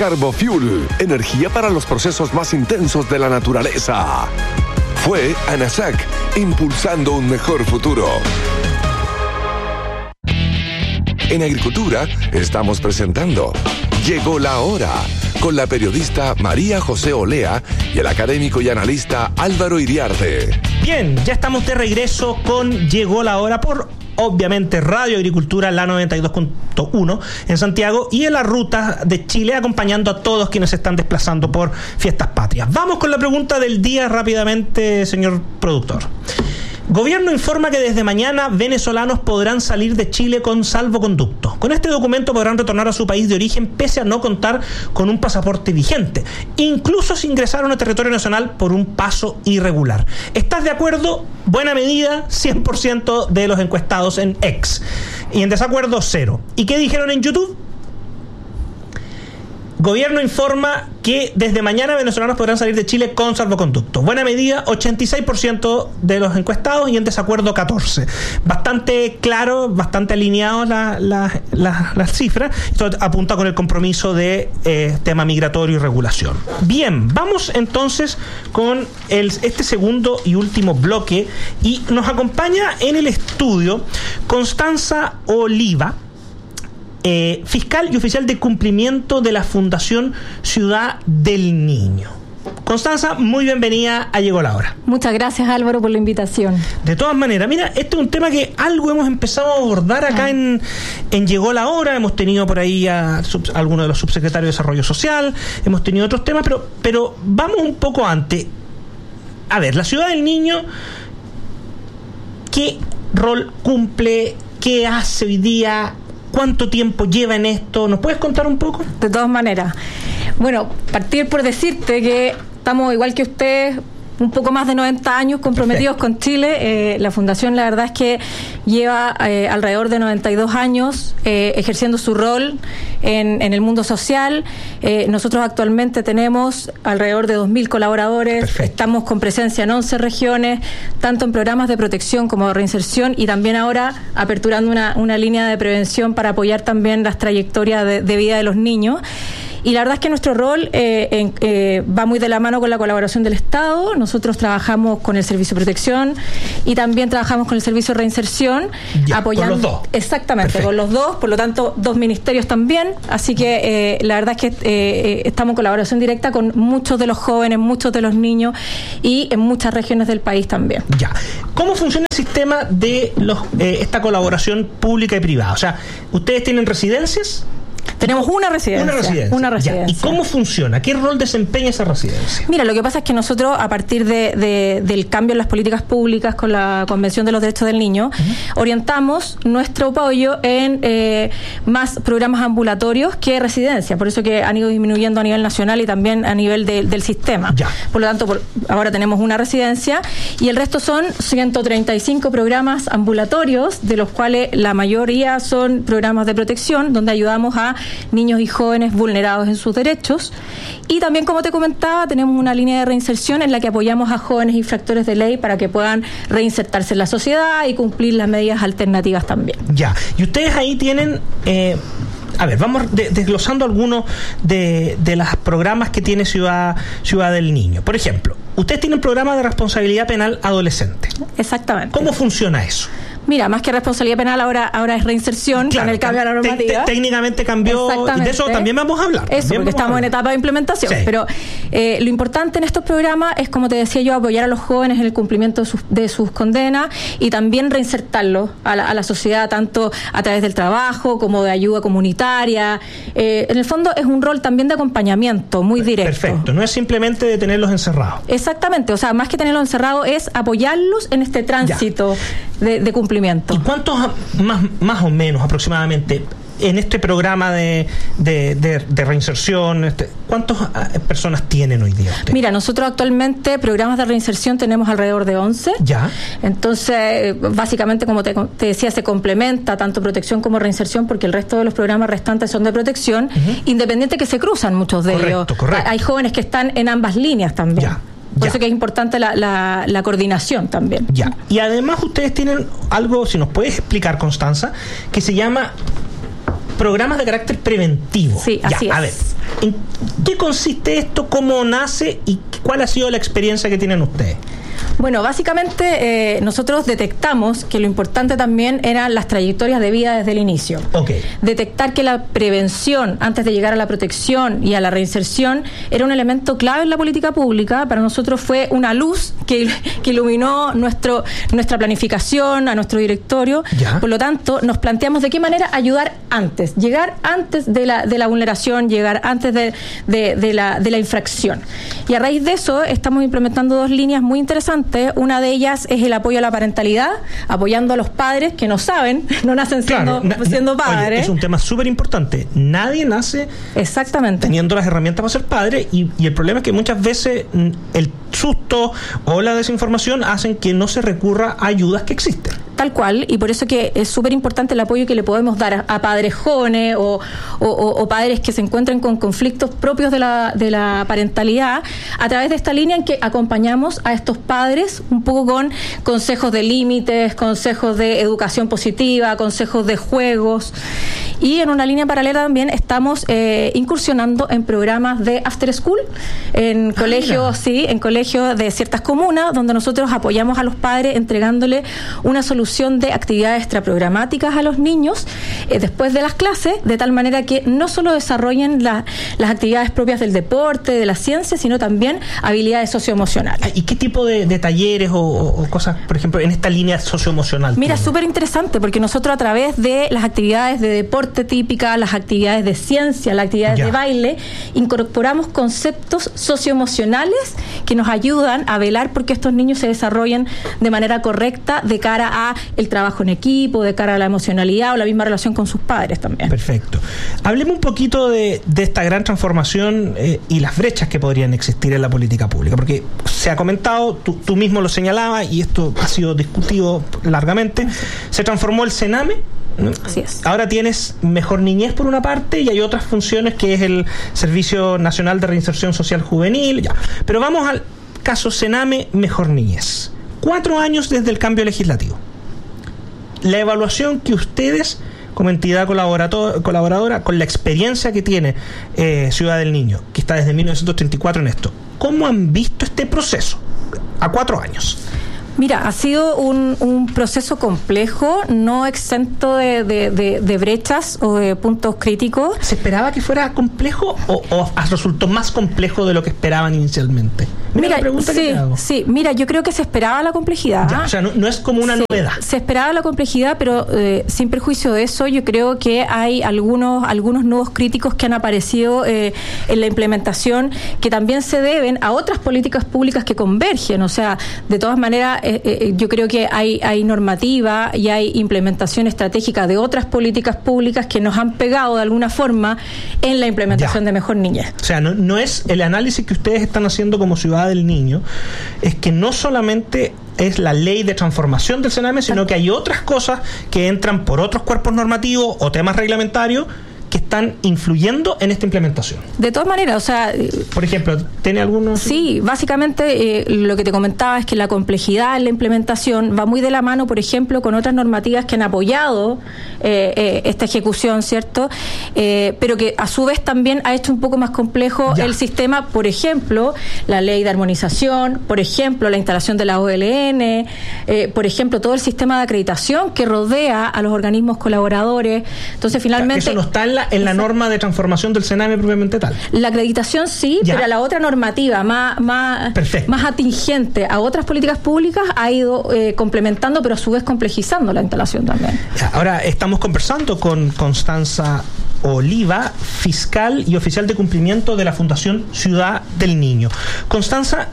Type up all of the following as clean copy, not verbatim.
Carbofuel, energía para los procesos más intensos de la naturaleza. Fue ANASAC, impulsando un mejor futuro. En Agricultura estamos presentando Llegó la Hora, con la periodista María José Olea y el académico y analista Álvaro Iriarte. Bien, ya estamos de regreso con Llegó la Hora por, obviamente, Radio Agricultura, la 92.1 en Santiago y en la ruta de Chile, acompañando a todos quienes se están desplazando por fiestas patrias. Vamos con la pregunta del día rápidamente, señor productor. Gobierno informa que desde mañana venezolanos podrán salir de Chile con salvoconducto. Con este documento podrán retornar a su país de origen pese a no contar con un pasaporte vigente, incluso si ingresaron al territorio nacional por un paso irregular. ¿Estás de acuerdo? Buena medida, 100% de los encuestados en X. Y en desacuerdo, 0. ¿Y qué dijeron en YouTube? Gobierno informa que desde mañana venezolanos podrán salir de Chile con salvoconducto. Buena medida, 86% de los encuestados, y en desacuerdo 14%. Bastante claro, bastante alineados las cifras. Esto apunta con el compromiso de tema migratorio y regulación. Bien, vamos entonces con este segundo y último bloque, y nos acompaña en el estudio Constanza Oliva, fiscal y oficial de cumplimiento de la Fundación Ciudad del Niño. Constanza, muy bienvenida a Llegó la Hora. Muchas gracias, Álvaro, por la invitación. De todas maneras, mira, este es un tema que algo hemos empezado a abordar acá en Llegó la Hora. Hemos tenido por ahí a algunos de los subsecretarios de Desarrollo Social, hemos tenido otros temas, pero vamos un poco antes. A ver, la Ciudad del Niño, ¿qué rol cumple? ¿Qué hace hoy día? ¿Cuánto tiempo lleva en esto? ¿Nos puedes contar un poco? De todas maneras. Bueno, partir por decirte que estamos igual que ustedes, un poco más de 90 años comprometidos con Chile. La Fundación, la verdad es que lleva alrededor de 92 años ejerciendo su rol en el mundo social. Nosotros actualmente tenemos alrededor de 2.000 colaboradores. Perfecto. Estamos con presencia en 11 regiones, tanto en programas de protección como de reinserción, y también ahora aperturando una línea de prevención para apoyar también las trayectorias de vida de los niños. Y la verdad es que nuestro rol va muy de la mano con la colaboración del Estado. Nosotros trabajamos con el Servicio de Protección y también trabajamos con el Servicio de Reinserción, apoyando. ¿Con los dos? Exactamente. Perfecto. Con los dos, por lo tanto, 2 ministerios también. Así que la verdad es que estamos en colaboración directa con muchos de los jóvenes, muchos de los niños, y en muchas regiones del país también. Ya. ¿Cómo funciona el sistema de esta colaboración pública y privada? O sea, ¿ustedes tienen residencias? Tenemos una residencia. Una residencia. ¿Y cómo funciona? ¿Qué rol desempeña esa residencia? Mira, lo que pasa es que nosotros, a partir del cambio en las políticas públicas con la Convención de los Derechos del Niño, orientamos nuestro apoyo en más programas ambulatorios que residencia. Por eso que han ido disminuyendo a nivel nacional y también a nivel del sistema. Ya. Por lo tanto, ahora tenemos una residencia y el resto son 135 programas ambulatorios, de los cuales la mayoría son programas de protección, donde ayudamos a niños y jóvenes vulnerados en sus derechos. Y también, como te comentaba, tenemos una línea de reinserción en la que apoyamos a jóvenes infractores de ley para que puedan reinsertarse en la sociedad y cumplir las medidas alternativas también. Ya, y ustedes ahí tienen... A ver, vamos desglosando algunos de los programas que tiene Ciudad del Niño. Por ejemplo, ustedes tienen programa de responsabilidad penal adolescente. Exactamente. ¿Cómo funciona eso? Mira, más que responsabilidad penal, ahora es reinserción, claro, con el cambio a la normativa. Técnicamente cambió, y de eso también vamos a hablar. Eso, porque estamos en etapa de implementación. Sí. Pero lo importante en estos programas es, como te decía yo, apoyar a los jóvenes en el cumplimiento de sus condenas y también reinsertarlos a la sociedad, tanto a través del trabajo como de ayuda comunitaria. En el fondo es un rol también de acompañamiento muy directo. Perfecto, no es simplemente de tenerlos encerrados. Exactamente, o sea, más que tenerlos encerrados es apoyarlos en este tránsito de cumplimiento. ¿Y cuántos más o menos aproximadamente en este programa de reinserción, cuántas personas tienen hoy día ustedes? Mira, nosotros actualmente programas de reinserción tenemos alrededor de 11. Ya. Entonces, básicamente, como te decía, se complementa tanto protección como reinserción, porque el resto de los programas restantes son de protección, independiente que se cruzan muchos de ellos. Correcto. Hay jóvenes que están en ambas líneas también. Ya. Por eso que es importante la coordinación también. Ya. Y además ustedes tienen algo, si nos puedes explicar, Constanza, que se llama programas de carácter preventivo. Sí, así es. A ver, ¿en qué consiste esto? ¿Cómo nace? ¿Y cuál ha sido la experiencia que tienen ustedes? Bueno, básicamente nosotros detectamos que lo importante también eran las trayectorias de vida desde el inicio. Okay. Detectar que la prevención, antes de llegar a la protección y a la reinserción, era un elemento clave en la política pública. Para nosotros fue una luz que iluminó nuestra planificación, a nuestro directorio. ¿Ya? Por lo tanto, nos planteamos de qué manera ayudar antes, llegar antes de la vulneración, llegar antes de la infracción. Y a raíz de eso estamos implementando 2 líneas muy interesantes. Una de ellas es el apoyo a la parentalidad, apoyando a los padres que no saben, no nacen siendo padres. Oye, es un tema súper importante. Nadie nace teniendo las herramientas para ser padre, y el problema es que muchas veces el susto o la desinformación hacen que no se recurra a ayudas que existen. Tal cual, y por eso que es súper importante el apoyo que le podemos dar a padres jóvenes o padres que se encuentren con conflictos propios de la parentalidad, a través de esta línea en que acompañamos a estos padres un poco con consejos de límites, consejos de educación positiva, consejos de juegos. Y en una línea paralela también estamos incursionando en programas de after school, en colegios, en colegios de ciertas comunas, donde nosotros apoyamos a los padres entregándole una solución de actividades extraprogramáticas a los niños después de las clases, de tal manera que no solo desarrollen las actividades propias del deporte, de la ciencia, sino también habilidades socioemocionales. ¿Y qué tipo de talleres o cosas, por ejemplo, en esta línea socioemocional? Mira, súper interesante, porque nosotros a través de las actividades de deporte típicas, las actividades de ciencia, las actividades de baile, incorporamos conceptos socioemocionales que nos ayudan a velar porque estos niños se desarrollen de manera correcta de cara a el trabajo en equipo, de cara a la emocionalidad o la misma relación con sus padres también. Perfecto. Hablemos un poquito de esta gran transformación y las brechas que podrían existir en la política pública, porque se ha comentado, tú mismo lo señalabas, y esto ha sido discutido largamente. Se transformó el Sename. Así es. Ahora tienes Mejor Niñez por una parte, y hay otras funciones que es el Servicio Nacional de Reinserción Social Juvenil. Ya. Pero vamos al caso Sename Mejor Niñez. 4 años desde el cambio legislativo. La evaluación que ustedes, como entidad colaboradora, con la experiencia que tiene Ciudad del Niño, que está desde 1934 en esto, ¿cómo han visto este proceso a 4 años? Mira, ha sido un proceso complejo, no exento de brechas o de puntos críticos. ¿Se esperaba que fuera complejo o resultó más complejo de lo que esperaban inicialmente? Mira, la pregunta que te hago. Sí, mira, yo creo que se esperaba la complejidad. Ya, o sea, no es como una novedad. Se esperaba la complejidad, pero sin perjuicio de eso, yo creo que hay algunos nuevos críticos que han aparecido en la implementación, que también se deben a otras políticas públicas que convergen. O sea, de todas maneras, yo creo que hay normativa y hay implementación estratégica de otras políticas públicas que nos han pegado de alguna forma en la implementación de Mejor Niñez. O sea, no es el análisis que ustedes están haciendo como Ciudad del Niño, es que no solamente es la ley de transformación del Sename, sino que hay otras cosas que entran por otros cuerpos normativos o temas reglamentarios que están influyendo en esta implementación. De todas maneras, o sea... Por ejemplo, ¿tiene algunos? Sí, básicamente lo que te comentaba es que la complejidad en la implementación va muy de la mano, por ejemplo, con otras normativas que han apoyado esta ejecución, ¿cierto? Pero que a su vez también ha hecho un poco más complejo el sistema, por ejemplo, la ley de armonización, por ejemplo, la instalación de la OLN, por ejemplo, todo el sistema de acreditación que rodea a los organismos colaboradores. Entonces, finalmente... Eso no está en la norma de transformación del Sename propiamente tal. La acreditación sí, pero la otra normativa más atingente a otras políticas públicas ha ido complementando, pero a su vez complejizando la instalación también. Ahora estamos conversando con Constanza Oliva, fiscal y oficial de cumplimiento de la Fundación Ciudad del Niño. Constanza,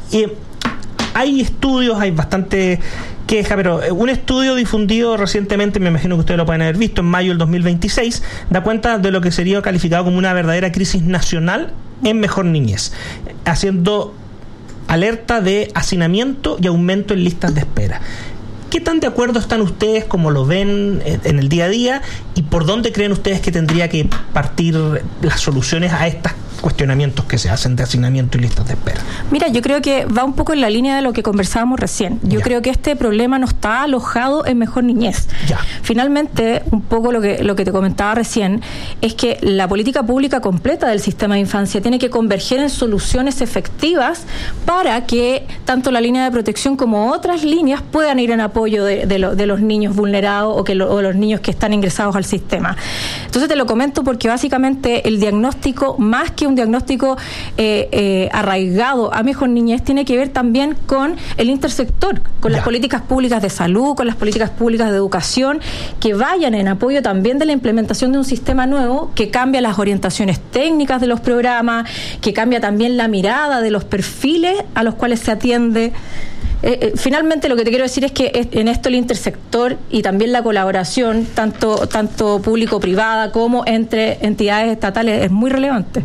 hay estudios, hay bastante queja, pero un estudio difundido recientemente, me imagino que ustedes lo pueden haber visto, en mayo del 2026, da cuenta de lo que sería calificado como una verdadera crisis nacional en Mejor Niñez, haciendo alerta de hacinamiento y aumento en listas de espera. ¿Qué tan de acuerdo están ustedes, como lo ven en el día a día, y por dónde creen ustedes que tendría que partir las soluciones a estas cuestionamientos que se hacen de asignamiento y listas de espera. Mira, yo creo que va un poco en la línea de lo que conversábamos recién. Yo creo que este problema no está alojado en Mejor Niñez. Finalmente, un poco lo que te comentaba recién, es que la política pública completa del sistema de infancia tiene que converger en soluciones efectivas para que tanto la línea de protección como otras líneas puedan ir en apoyo de los niños vulnerados o los niños que están ingresados al sistema. Entonces te lo comento porque básicamente el diagnóstico, más que un diagnóstico arraigado a Mejor Niñez, tiene que ver también con el intersector, con las políticas públicas de salud, con las políticas públicas de educación, que vayan en apoyo también de la implementación de un sistema nuevo que cambia las orientaciones técnicas de los programas, que cambia también la mirada de los perfiles a los cuales se atiende. Finalmente lo que te quiero decir es que en esto el intersector y también la colaboración tanto público-privada como entre entidades estatales es muy relevante.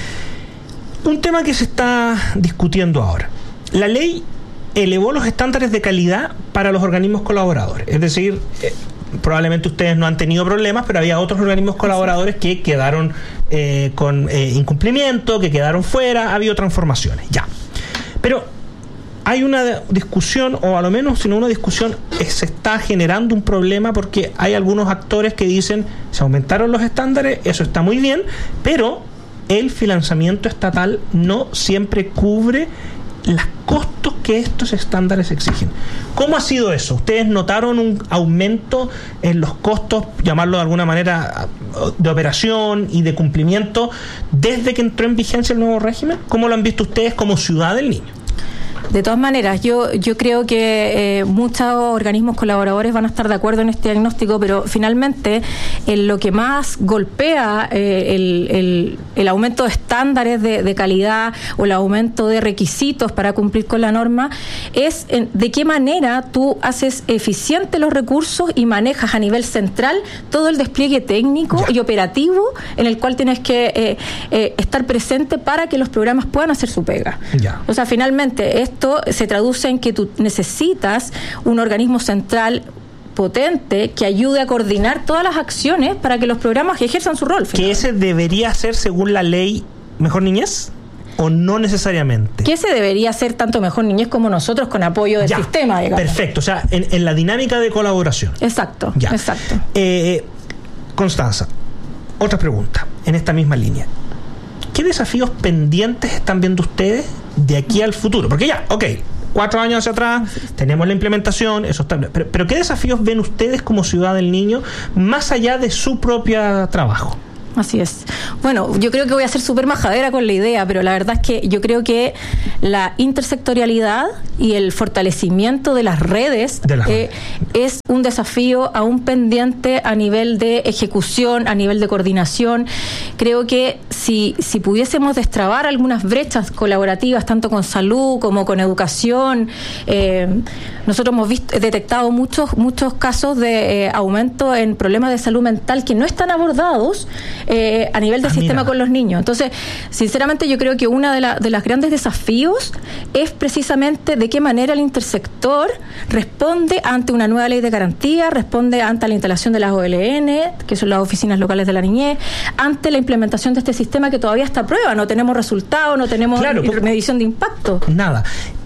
Un tema que se está discutiendo ahora. La ley elevó los estándares de calidad para los organismos colaboradores, es decir, probablemente ustedes no han tenido problemas, pero había otros organismos colaboradores que quedaron con incumplimiento, que quedaron fuera, ha habido transformaciones, pero hay una discusión, o a lo menos sino una discusión, se está generando un problema porque hay algunos actores que dicen, se aumentaron los estándares, eso está muy bien, pero el financiamiento estatal no siempre cubre los costos que estos estándares exigen. ¿Cómo ha sido eso? ¿Ustedes notaron un aumento en los costos, llamarlo de alguna manera, de operación y de cumplimiento desde que entró en vigencia el nuevo régimen? ¿Cómo lo han visto ustedes como Ciudad del Niño? De todas maneras, yo creo que muchos organismos colaboradores van a estar de acuerdo en este diagnóstico, pero finalmente lo que más golpea el aumento de estándares de calidad o el aumento de requisitos para cumplir con la norma es de qué manera tú haces eficiente los recursos y manejas a nivel central todo el despliegue técnico y operativo en el cual tienes que estar presente para que los programas puedan hacer su pega. O sea, finalmente esto se traduce en que tú necesitas un organismo central potente que ayude a coordinar todas las acciones para que los programas ejerzan su rol. ¿Que ese debería ser, según la ley, Mejor Niñez? ¿O no necesariamente? Que ese debería ser tanto Mejor Niñez como nosotros con apoyo del sistema, digamos. Perfecto, o sea, en la dinámica de colaboración. Exacto. Constanza, otra pregunta en esta misma línea. ¿Qué desafíos pendientes están viendo ustedes de aquí al futuro? Porque 4 años hacia atrás, tenemos la implementación, eso está, pero ¿qué desafíos ven ustedes como Ciudad del Niño más allá de su propio trabajo? Así es. Bueno, yo creo que voy a ser súper majadera con la idea, pero la verdad es que yo creo que la intersectorialidad y el fortalecimiento de las redes es un desafío aún pendiente a nivel de ejecución, a nivel de coordinación. Creo que si pudiésemos destrabar algunas brechas colaborativas, tanto con salud como con educación, nosotros hemos detectado muchos casos de aumento en problemas de salud mental que no están abordados a nivel del sistema con los niños. Entonces, sinceramente, yo creo que uno de los grandes desafíos es precisamente de qué manera el intersector responde ante una nueva ley de garantía, responde ante la instalación de las OLN, que son las oficinas locales de la niñez, ante la implementación de este sistema que todavía está a prueba, no tenemos resultados, no tenemos medición de impacto. Nada.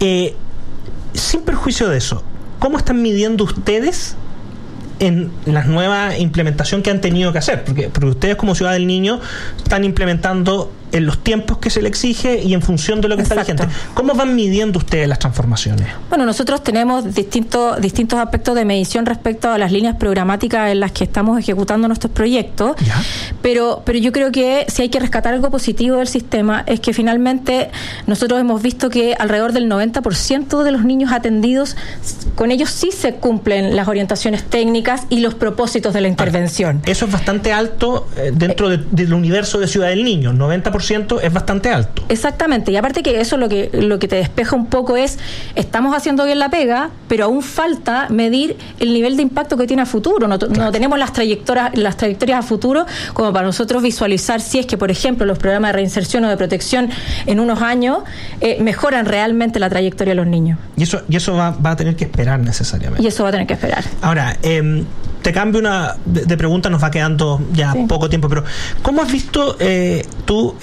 Sin perjuicio de eso, ¿cómo están midiendo ustedes en la nueva implementación que han tenido que hacer? Porque ustedes como Ciudad del Niño están implementando en los tiempos que se le exige y en función de lo que está vigente. ¿Cómo van midiendo ustedes las transformaciones? Bueno, nosotros tenemos distintos aspectos de medición respecto a las líneas programáticas en las que estamos ejecutando nuestros proyectos, pero yo creo que si hay que rescatar algo positivo del sistema es que finalmente nosotros hemos visto que alrededor del 90% de los niños atendidos, con ellos sí se cumplen las orientaciones técnicas y los propósitos de la intervención. Eso es bastante alto dentro del universo de Ciudad del Niño, 90% es bastante alto. Exactamente, y aparte que eso lo que te despeja un poco es, estamos haciendo bien la pega, pero aún falta medir el nivel de impacto que tiene a futuro. No tenemos las trayectorias a futuro como para nosotros visualizar si es que, por ejemplo, los programas de reinserción o de protección en unos años mejoran realmente la trayectoria de los niños. Y eso va a tener que esperar necesariamente. Y eso va a tener que esperar. Ahora, te cambio de pregunta, nos va quedando ya poco tiempo, pero ¿cómo has visto tú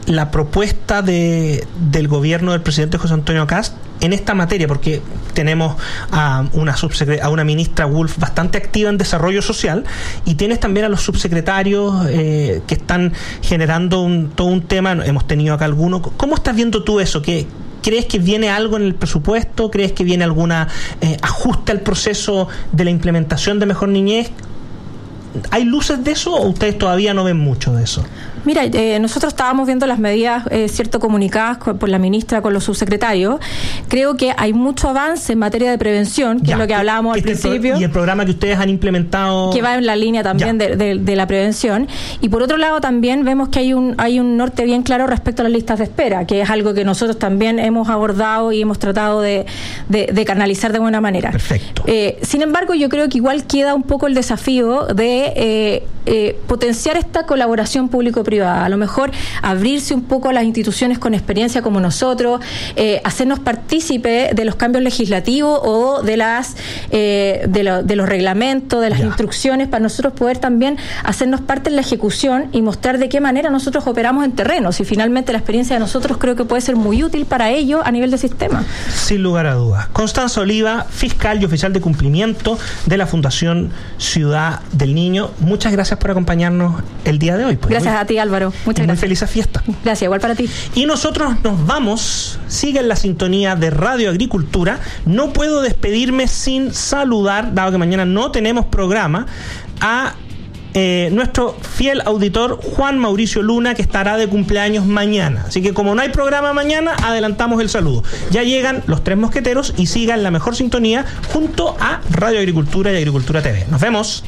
la propuesta del gobierno del presidente José Antonio Kast en esta materia? Porque tenemos a una ministra Wolf bastante activa en desarrollo social, y tienes también a los subsecretarios que están generando todo un tema. Hemos tenido acá algunos. ¿Cómo estás viendo tú eso? ¿Crees que viene algo en el presupuesto? ¿Crees que viene alguna ajuste al proceso de la implementación de Mejor Niñez? ¿Hay luces de eso o ustedes todavía no ven mucho de eso? Mira, nosotros estábamos viendo las medidas, comunicadas por la ministra con los subsecretarios. Creo que hay mucho avance en materia de prevención, que es lo que hablábamos al principio. Y el programa que ustedes han implementado, que va en la línea también de la prevención. Y por otro lado también vemos que hay un norte bien claro respecto a las listas de espera, que es algo que nosotros también hemos abordado y hemos tratado de canalizar de buena manera. Perfecto. Sin embargo, yo creo que igual queda un poco el desafío de potenciar esta colaboración público-privada. A lo mejor abrirse un poco a las instituciones con experiencia como nosotros, hacernos partícipe de los cambios legislativos o de los reglamentos, de las instrucciones, para nosotros poder también hacernos parte en la ejecución y mostrar de qué manera nosotros operamos en terrenos. Y finalmente la experiencia de nosotros creo que puede ser muy útil para ello a nivel de sistema. Sin lugar a dudas. Constanza Oliva, fiscal y oficial de cumplimiento de la Fundación Ciudad del Niño, muchas gracias por acompañarnos el día de hoy. Gracias a ti, Álvaro. Muchas gracias. Muy felices fiestas. Gracias, igual para ti. Y nosotros nos vamos. Sigue en la sintonía de Radio Agricultura. No puedo despedirme sin saludar, dado que mañana no tenemos programa, a nuestro fiel auditor Juan Mauricio Luna, que estará de cumpleaños mañana. Así que como no hay programa mañana, adelantamos el saludo. Ya llegan los Tres Mosqueteros y sigan la mejor sintonía junto a Radio Agricultura y Agricultura TV. Nos vemos.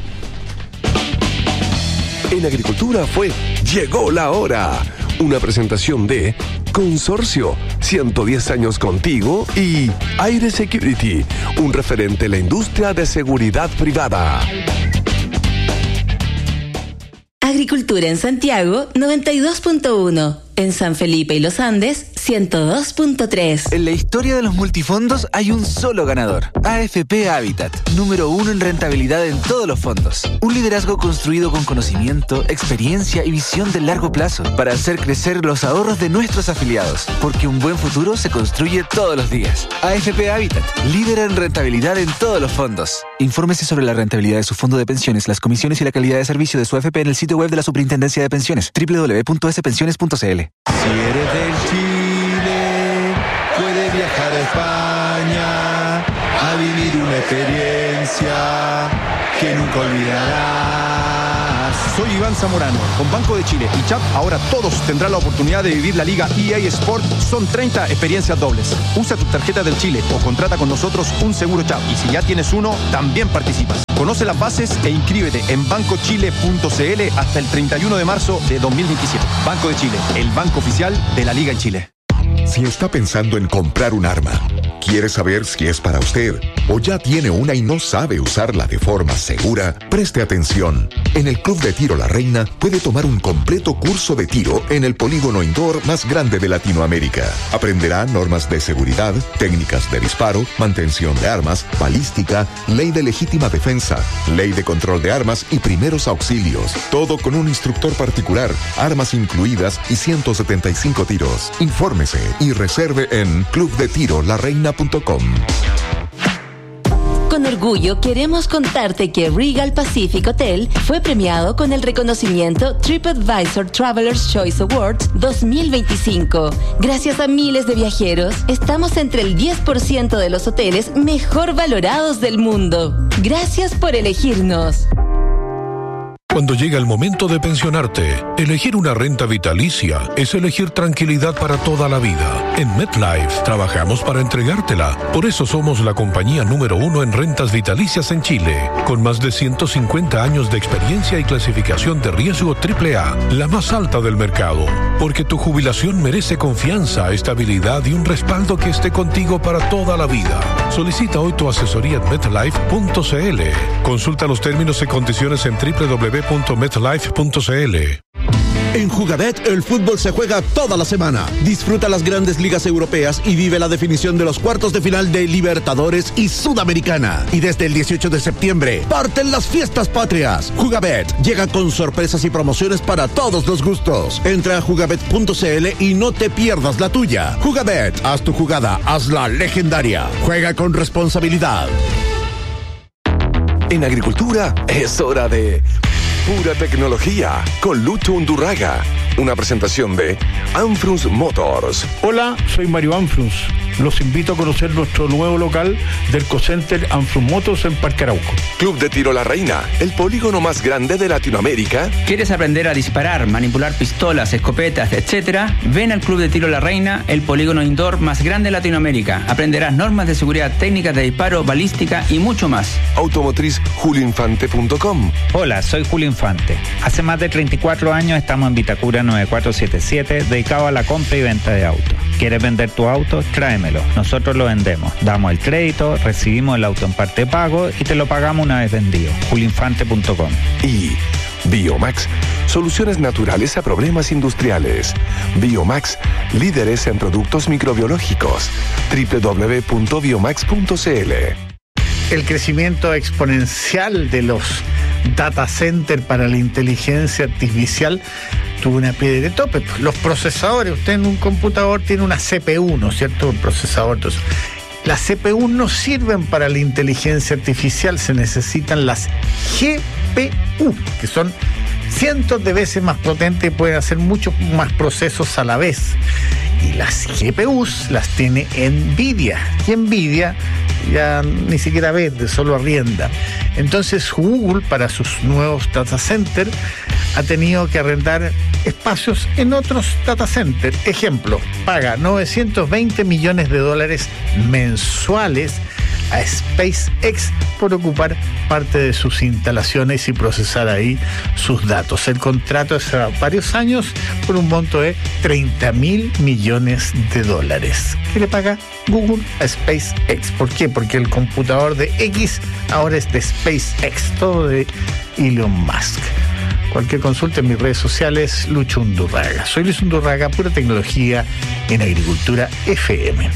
En Agricultura Llegó la Hora. Una presentación de Consorcio, 110 años contigo, y Aire Security, un referente en la industria de seguridad privada. Agricultura en Santiago, 92.1. En San Felipe y Los Andes, 102.3. En la historia de los multifondos hay un solo ganador. AFP Habitat, número 1 en rentabilidad en todos los fondos. Un liderazgo construido con conocimiento, experiencia y visión de largo plazo para hacer crecer los ahorros de nuestros afiliados. Porque un buen futuro se construye todos los días. AFP Habitat, líder en rentabilidad en todos los fondos. Infórmese sobre la rentabilidad de su fondo de pensiones, las comisiones y la calidad de servicio de su AFP en el sitio web de la Superintendencia de Pensiones, www.spensiones.cl. Si eres del Chile, puedes viajar a España a vivir una experiencia que nunca olvidarás. Soy Iván Zamorano. Con Banco de Chile y CHAP, ahora todos tendrán la oportunidad de vivir la Liga EA Sport. Son 30 experiencias dobles. Usa tu tarjeta del Chile o contrata con nosotros un seguro CHAP. Y si ya tienes uno, también participas. Conoce las bases e inscríbete en bancochile.cl hasta el 31 de marzo de 2027. Banco de Chile, el banco oficial de la Liga en Chile. Si está pensando en comprar un arma, quiere saber si es para usted o ya tiene una y no sabe usarla de forma segura, preste atención. En el Club de Tiro La Reina puede tomar un completo curso de tiro en el polígono indoor más grande de Latinoamérica. Aprenderá normas de seguridad, técnicas de disparo, mantención de armas, balística, ley de legítima defensa, ley de control de armas y primeros auxilios. Todo con un instructor particular, armas incluidas y 175 tiros. Infórmese y reserve en clubdetirolareina.com. Con orgullo queremos contarte que Regal Pacific Hotel fue premiado con el reconocimiento TripAdvisor Traveler's Choice Awards 2025. Gracias a miles de viajeros, estamos entre el 10% de los hoteles mejor valorados del mundo. Gracias por elegirnos. Cuando llega el momento de pensionarte, elegir una renta vitalicia es elegir tranquilidad para toda la vida. En MetLife trabajamos para entregártela. Por eso somos la compañía número 1 en rentas vitalicias en Chile, con más de 150 años de experiencia y clasificación de riesgo AAA, la más alta del mercado. Porque tu jubilación merece confianza, estabilidad y un respaldo que esté contigo para toda la vida. Solicita hoy tu asesoría en MetLife.cl. Consulta los términos y condiciones en www.metlife.cl. En Jugabet, el fútbol se juega toda la semana. Disfruta las grandes ligas europeas y vive la definición de los cuartos de final de Libertadores y Sudamericana. Y desde el 18 de septiembre, parten las fiestas patrias. Jugabet llega con sorpresas y promociones para todos los gustos. Entra a jugabet.cl y no te pierdas la tuya. Jugabet, haz tu jugada, hazla legendaria. Juega con responsabilidad. En agricultura es hora de pura tecnología con Lucho Undurraga. Una presentación de Anfrunz Motors. Hola, soy Mario Anfrunz. Los invito a conocer nuestro nuevo local del Ecocenter Anfrunz Motors en Parque Arauco. Club de Tiro La Reina, el polígono más grande de Latinoamérica. ¿Quieres aprender a disparar, manipular pistolas, escopetas, etcétera? Ven al Club de Tiro La Reina, el polígono indoor más grande de Latinoamérica. Aprenderás normas de seguridad, técnicas de disparo, balística y mucho más. Automotriz julioinfante.com. Hola, soy Julio Infante. Hace más de 34 años estamos en Vitacura 9477, dedicado a la compra y venta de autos. ¿Quieres vender tu auto? Tráemelo. Nosotros lo vendemos. Damos el crédito, recibimos el auto en parte de pago y te lo pagamos una vez vendido. julioinfante.com. Y Biomax, soluciones naturales a problemas industriales. Biomax, líderes en productos microbiológicos. www.biomax.cl. El crecimiento exponencial de los data centers para la inteligencia artificial tuvo una piedra de tope. Los procesadores, usted en un computador tiene una CPU, ¿no es cierto? Un procesador. Entonces, las CPU no sirven para la inteligencia artificial, se necesitan las GPU, que son cientos de veces más potentes y pueden hacer muchos más procesos a la vez. Y las GPUs las tiene NVIDIA. Y NVIDIA ya ni siquiera vende, solo arrienda. Entonces Google, para sus nuevos data centers, ha tenido que arrendar espacios en otros data centers. Ejemplo, paga $920 millones mensuales a SpaceX por ocupar parte de sus instalaciones y procesar ahí sus datos. El contrato es a varios años por un monto de $30.000 millones. ¿Qué le paga Google a SpaceX? ¿Por qué? Porque el computador de X ahora es de SpaceX, todo de Elon Musk. Cualquier consulta en mis redes sociales, Lucho Undurraga. Soy Luis Undurraga, pura tecnología en Agricultura FM.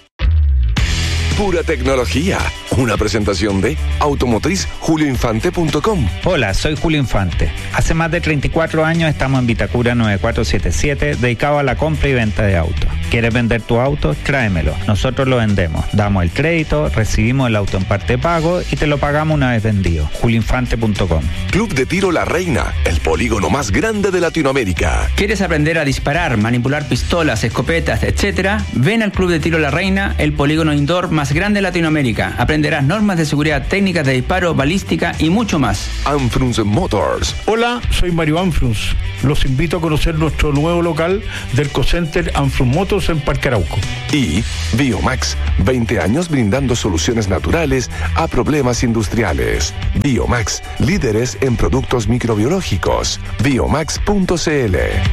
Pura tecnología. Una presentación de Automotriz julioinfante.com. Hola, soy Julio Infante. Hace más de 34 años estamos en Vitacura 9477, dedicado a la compra y venta de autos. ¿Quieres vender tu auto? Tráemelo. Nosotros lo vendemos. Damos el crédito, recibimos el auto en parte de pago y te lo pagamos una vez vendido. julioinfante.com. Club de Tiro La Reina, el polígono más grande de Latinoamérica. ¿Quieres aprender a disparar, manipular pistolas, escopetas, etcétera? Ven al Club de Tiro La Reina, el polígono indoor más grande de Latinoamérica. Aprenderás normas de seguridad, técnicas de disparo, balística y mucho más. Anfrunz Motors. Hola, soy Mario Anfrunz. Los invito a conocer nuestro nuevo local del Ecocenter Anfrunz Motors en Parque Arauco. Y Biomax, 20 años brindando soluciones naturales a problemas industriales. Biomax, líderes en productos microbiológicos. Biomax.cl.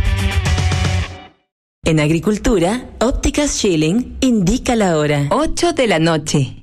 En Agricultura, Ópticas Schilling indica la hora. 8 de la noche.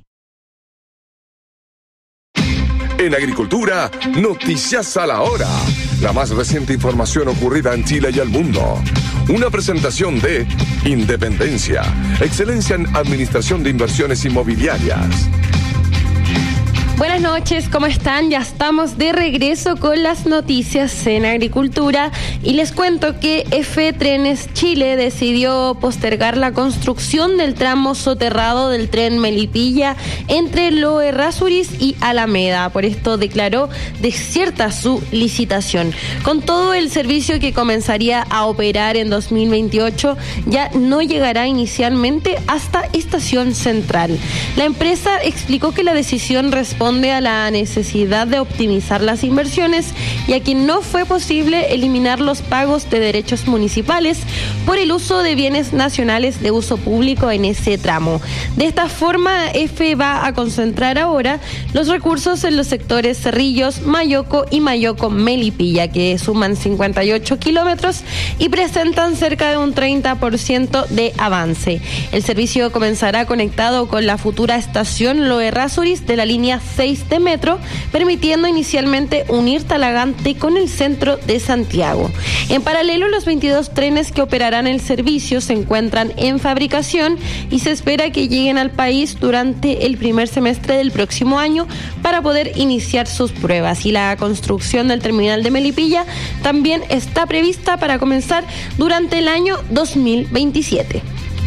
En Agricultura, noticias a la hora. La más reciente información ocurrida en Chile y el mundo. Una presentación de Independencia, excelencia en administración de inversiones inmobiliarias. Buenas noches, ¿cómo están? Ya estamos de regreso con las noticias en Agricultura y les cuento que EFE Trenes Chile decidió postergar la construcción del tramo soterrado del tren Melipilla entre Lo Errázuriz y Alameda. Por esto declaró desierta su licitación. Con todo, el servicio que comenzaría a operar en 2028 ya no llegará inicialmente hasta Estación Central. La empresa explicó que la decisión responde a la necesidad de optimizar las inversiones, ya que no fue posible eliminar los pagos de derechos municipales por el uso de bienes nacionales de uso público en ese tramo. De esta forma, EFE va a concentrar ahora los recursos en los sectores Cerrillos, Mayoco y Mayoco-Melipilla, que suman 58 kilómetros y presentan cerca de un 30% de avance. El servicio comenzará conectado con la futura estación Lo Errázuriz de la línea 6 de metro, permitiendo inicialmente unir Talagante con el centro de Santiago. En paralelo, los 22 trenes que operarán el servicio se encuentran en fabricación y se espera que lleguen al país durante el primer semestre del próximo año para poder iniciar sus pruebas. Y la construcción del terminal de Melipilla también está prevista para comenzar durante el año 2027.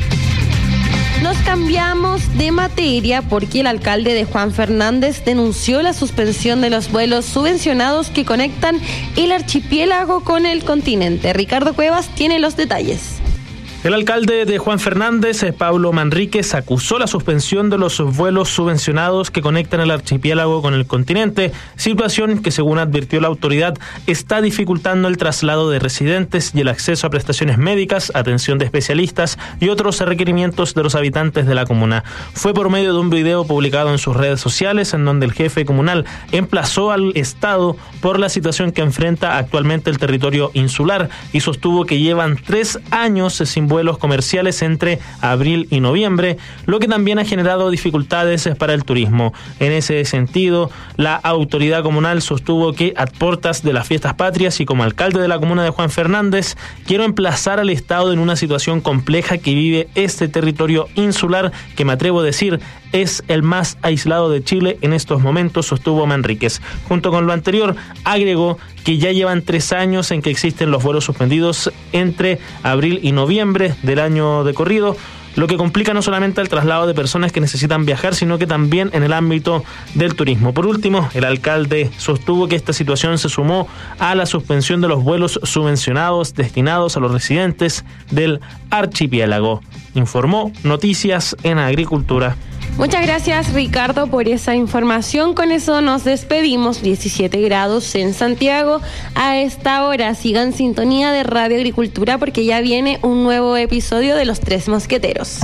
Nos cambiamos de materia porque el alcalde de Juan Fernández denunció la suspensión de los vuelos subvencionados que conectan el archipiélago con el continente. Ricardo Cuevas tiene los detalles. El alcalde de Juan Fernández, Pablo Manríquez, acusó la suspensión de los vuelos subvencionados que conectan el archipiélago con el continente, situación que, según advirtió la autoridad, está dificultando el traslado de residentes y el acceso a prestaciones médicas, atención de especialistas y otros requerimientos de los habitantes de la comuna. Fue por medio de un video publicado en sus redes sociales en donde el jefe comunal emplazó al Estado por la situación que enfrenta actualmente el territorio insular y sostuvo que llevan 3 años sin vuelos comerciales entre abril y noviembre, lo que también ha generado dificultades para el turismo. En ese sentido, la autoridad comunal sostuvo que a puertas de las fiestas patrias y como alcalde de la comuna de Juan Fernández, quiero emplazar al Estado en una situación compleja que vive este territorio insular, que me atrevo a decir es el más aislado de Chile en estos momentos, sostuvo Manríquez. Junto con lo anterior, agregó que ya llevan 3 años en que existen los vuelos suspendidos entre abril y noviembre del año decorrido, lo que complica no solamente el traslado de personas que necesitan viajar, sino que también en el ámbito del turismo. Por último, el alcalde sostuvo que esta situación se sumó a la suspensión de los vuelos subvencionados destinados a los residentes del archipiélago. Informó Noticias en Agricultura. Muchas gracias, Ricardo, por esa información. Con eso nos despedimos. 17 grados en Santiago a esta hora. Sigan en sintonía de Radio Agricultura porque ya viene un nuevo episodio de Los Tres Mosqueteros.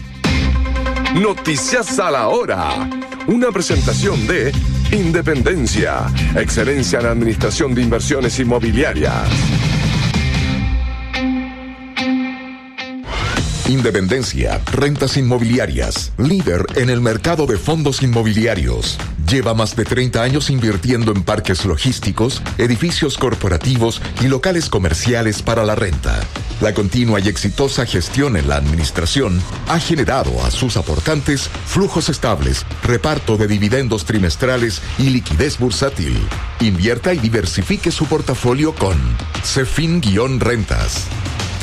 Noticias a la hora. Una presentación de Independencia, excelencia en administración de inversiones inmobiliarias. Independencia, rentas inmobiliarias, líder en el mercado de fondos inmobiliarios. Lleva más de 30 años invirtiendo en parques logísticos, edificios corporativos y locales comerciales para la renta. La continua y exitosa gestión en la administración ha generado a sus aportantes flujos estables, reparto de dividendos trimestrales y liquidez bursátil. Invierta y diversifique su portafolio con Cefin-Rentas.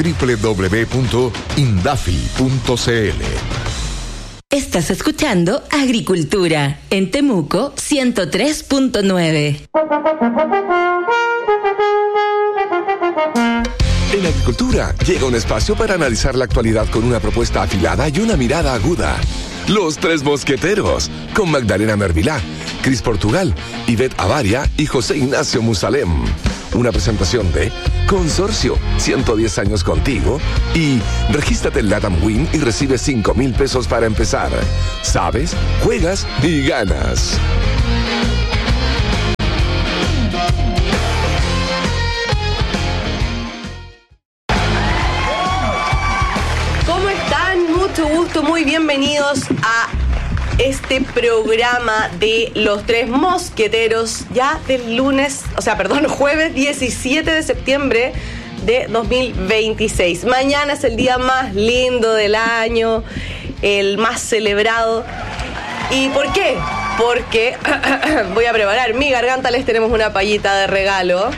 www.indafi.cl. Estás escuchando Agricultura en Temuco 103.9. En Agricultura llega un espacio para analizar la actualidad con una propuesta afilada y una mirada aguda. Los Tres Mosqueteros, con Magdalena Mervilá, Cris Portugal, Ivette Avaria y José Ignacio Musalem. Una presentación de Consorcio, 110 años contigo, y regístrate en Latam Win y recibe 5,000 pesos para empezar. Sabes, juegas y ganas. ¿Cómo están? Mucho gusto, muy bienvenidos a este programa de Los Tres Mosqueteros, ya del jueves 17 de septiembre de 2026. Mañana es el día más lindo del año, el más celebrado. ¿Y por qué? Porque voy a preparar mi garganta, les tenemos una payita de regalo.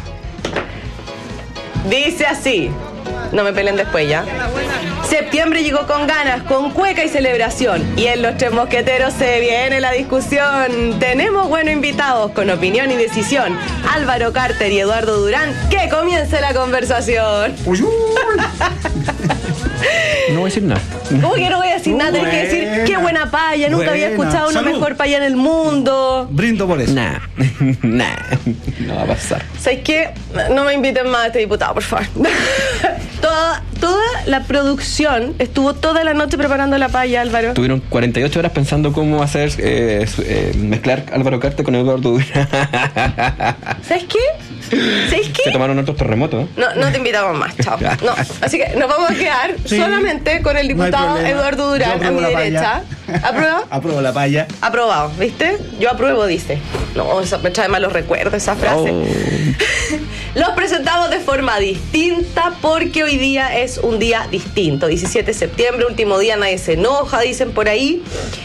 Dice así, no me peleen después ya. Septiembre llegó con ganas, con cueca y celebración. Y en Los Tres Mosqueteros se viene la discusión. Tenemos buenos invitados con opinión y decisión. Álvaro Carter y Eduardo Durán. ¡Que comience la conversación! Uy, uy. No voy a decir nada. ¿Cómo que no voy a decir nada? Tienes que decir, qué buena paya. Nunca había escuchado una mejor paya en el mundo. Brindo por eso. Nah. No va a pasar. ¿Sabes qué? No me inviten más a este diputado, por favor. Toda la producción estuvo toda la noche preparando la paya, Álvaro. Tuvieron 48 horas pensando cómo hacer mezclar Álvaro Carter con Eduardo Durán. ¿Sabes qué? ¿Sabéis qué? Se tomaron otros terremotos. No te invitamos más, chao. No, así que nos vamos a quedar solamente con el diputado Eduardo Durán a mi derecha. ¿Aprueba? Apruebo la paya. Aprobado, ¿viste? Yo apruebo, dice. No, eso me trae malos recuerdos esa frase. Los presentamos de forma distinta porque hoy día es un día distinto. 17 de septiembre, último día, nadie se enoja, dicen por ahí.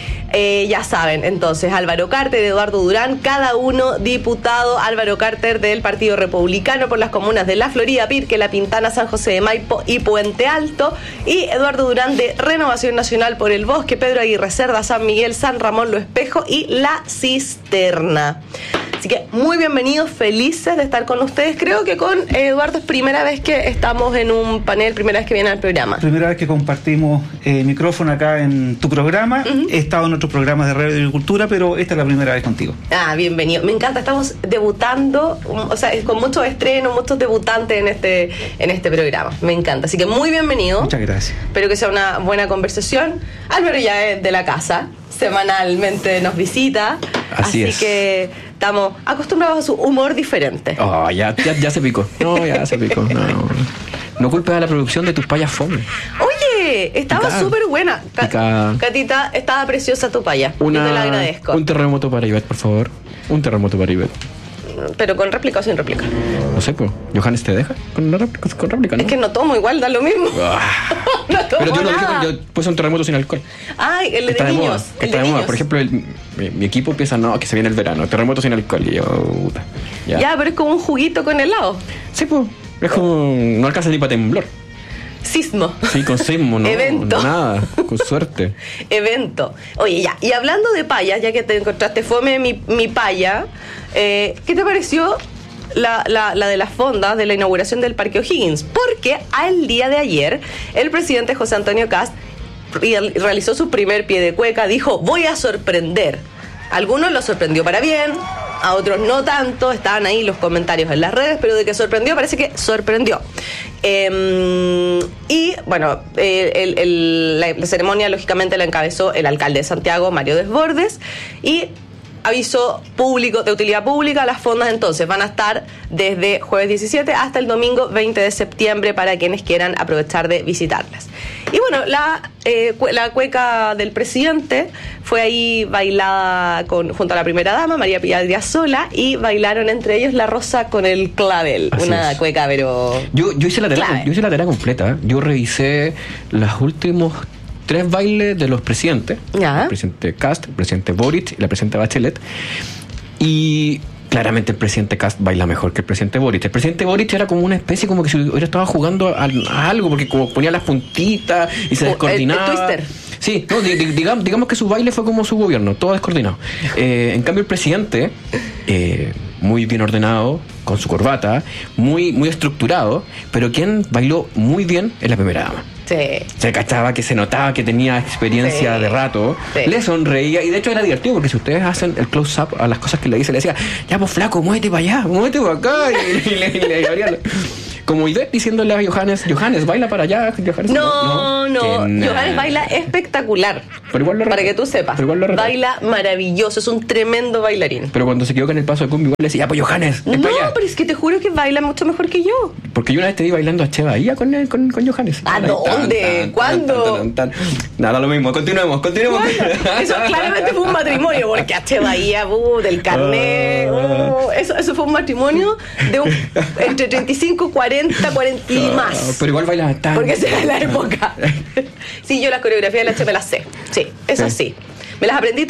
Ya saben, entonces Álvaro Carter, Eduardo Durán, cada uno diputado. Álvaro Carter del Partido Republicano por las comunas de La Florida, Pirque, La Pintana, San José de Maipo y Puente Alto, y Eduardo Durán de Renovación Nacional por el Bosque, Pedro Aguirre Cerda, San Miguel, San Ramón, Lo Espejo y La Cisterna. Así que muy bienvenidos, felices de estar con ustedes. Creo que con Eduardo es primera vez que estamos en un panel, primera vez que viene al programa. Primera vez que compartimos micrófono acá en tu programa. He estado en otros programas de radio y agricultura, pero esta es la primera vez contigo. Ah, bienvenido. Me encanta, estamos debutando, o sea, con muchos estrenos, muchos debutantes en este programa. Me encanta. Así que muy bienvenido. Muchas gracias. Espero que sea una buena conversación. Álvaro ya es de la casa, semanalmente nos visita. Así es. Que estamos acostumbrados a su humor diferente. Oh, ya se picó. No, ya se picó. No culpes a la producción de tus payas fome. Oye, estaba súper buena. Catita, estaba preciosa tu paya. Yo te la agradezco. Un terremoto para Ivette, por favor. Un terremoto para Ivette. Pero con réplica o sin réplica. No sé, pues. ¿Johannes te deja? Con réplica, ¿no? Es que no tomo igual, da lo mismo. No tomo pero yo nada. Yo puse un terremoto sin alcohol. Ay, el de niños. El de niños. Por ejemplo, mi equipo piensa, no, que se viene el verano. Terremoto sin alcohol. Y yo, puta. Ya, pero es como un juguito con helado. Sí, pues. Es como. No alcanza ni para temblor. Sismo. Sí, con sismo, ¿no? Evento. Nada, con suerte. Evento. Oye, ya. Y hablando de payas, ya que te encontraste fome mi paya, ¿qué te pareció la de las fondas de la inauguración del Parque O'Higgins? Porque al día de ayer, el presidente José Antonio Kast realizó su primer pie de cueca, dijo, voy a sorprender. A algunos los sorprendió para bien, a otros no tanto, estaban ahí los comentarios en las redes, pero de que sorprendió, parece que sorprendió. Y bueno, la ceremonia lógicamente la encabezó el alcalde de Santiago, Mario Desbordes, y aviso público, de utilidad pública. Las fondas entonces van a estar desde jueves 17 hasta el domingo 20 de septiembre para quienes quieran aprovechar de visitarlas. Y bueno, la cueca del presidente fue ahí bailada junto a la primera dama, María Pilar Díaz-Sola, y bailaron entre ellos La Rosa con el Clavel. Así una es. Cueca, pero... Yo hice la tarea completa. Yo revisé los últimos 3 bailes de los presidentes. El presidente Kast, el presidente Boric y la presidenta Bachelet. Y claramente el presidente Kast baila mejor que el presidente Boric. El presidente Boric era como una especie, como que si hubiera estado jugando a algo, porque como ponía las puntitas y se descoordinaba. El twister. Sí, no, digamos que su baile fue como su gobierno, todo descoordinado. En cambio el presidente, muy bien ordenado, con su corbata, muy, muy estructurado, pero quien bailó muy bien es la primera dama. Sí. Se cachaba que se notaba que tenía experiencia de rato, le sonreía, y de hecho era divertido porque si ustedes hacen el close-up a las cosas que le dice, le decía, ya pues flaco, muévete para allá, muévete para acá, y le abría como Ivette diciéndole a Johannes, baila para allá, Johannes. No. Johannes baila espectacular. Pero igual para que tú sepas, baila maravilloso, es un tremendo bailarín. Pero cuando se equivoca en el paso de cumbia, igual le decía, ya pues Johannes, no, pero es que te juro que baila mucho mejor que yo. Porque yo una vez te vi bailando a Che Bahía con Johannes. ¿A dónde? ¿Cuándo? Nada, lo mismo, continuemos. Eso claramente fue un matrimonio, porque a Che Bahía, del carnet, eso fue un matrimonio de entre 35, 40 y más. Pero igual baila tan... Porque esa era la época. Sí, yo las coreografías de la Che me las sé. Sí, eso sí. Me las aprendí